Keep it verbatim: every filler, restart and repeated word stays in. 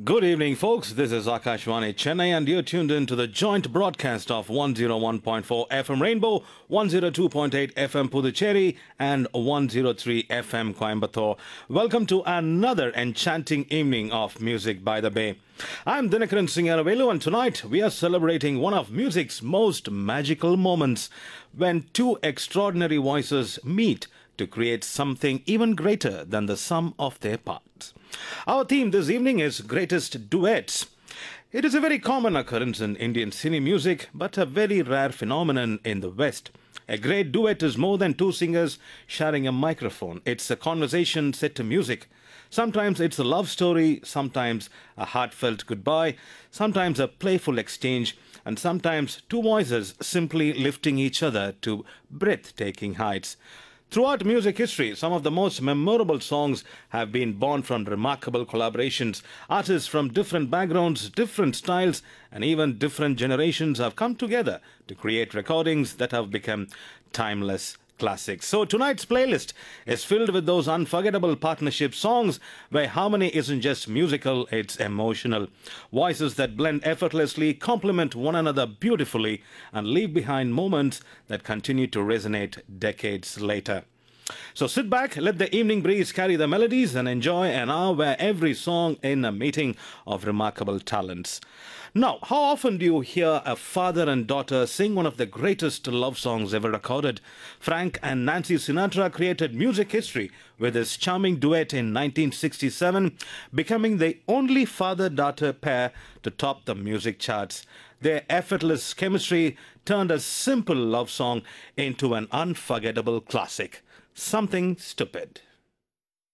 Good evening, folks. This is Akashvani Chennai, and you're tuned in to the joint broadcast of one oh one point four F M Rainbow, one oh two point eight F M Puducherry, and one oh three F M Coimbatore. Welcome to another enchanting evening of Music by the Bay. I'm Dinakaran Singaravelu, and tonight we are celebrating one of music's most magical moments when two extraordinary voices meet to create something even greater than the sum of their parts. Our theme this evening is Greatest Duets. It is a very common occurrence in Indian cine music, but a very rare phenomenon in the West. A great duet is more than two singers sharing a microphone. It's a conversation set to music. Sometimes it's a love story, sometimes a heartfelt goodbye, sometimes a playful exchange, and sometimes two voices simply lifting each other to breathtaking heights. Throughout music history, some of the most memorable songs have been born from remarkable collaborations. Artists from different backgrounds, different styles, and even different generations have come together to create recordings that have become timeless classics. So tonight's playlist is filled with those unforgettable partnership songs where harmony isn't just musical, it's emotional. Voices that blend effortlessly, complement one another beautifully, and leave behind moments that continue to resonate decades later. So sit back, let the evening breeze carry the melodies, and enjoy an hour where every song in a meeting of remarkable talents. Now, how often do you hear a father and daughter sing one of the greatest love songs ever recorded? Frank and Nancy Sinatra created music history with this charming duet in nineteen sixty-seven, becoming the only father-daughter pair to top the music charts. Their effortless chemistry turned a simple love song into an unforgettable classic. Something Stupid.